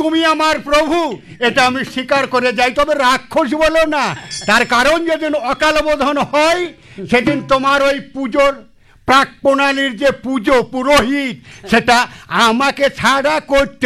তুমি আমার প্রভু এটা আমি স্বীকার করে যাই, তবে রাক্ষস বলো না। তার কারণ যেদিন অকাল বোধন হয় সেদিন তোমার ওই পুজোর প্রাক প্রণালীর যে পুজো পুরোহিত সেটা আমাকে ছাড়া করতে